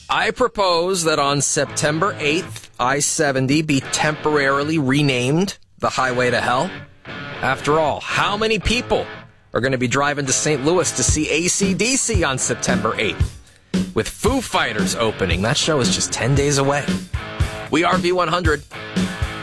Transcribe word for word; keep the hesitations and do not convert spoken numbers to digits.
I propose that on September eighth, I seventy be temporarily renamed the Highway to Hell. After all, how many people are going to be driving to Saint Louis to see A C D C on September eighth? With Foo Fighters opening, that show is just ten days away. We are V one hundred.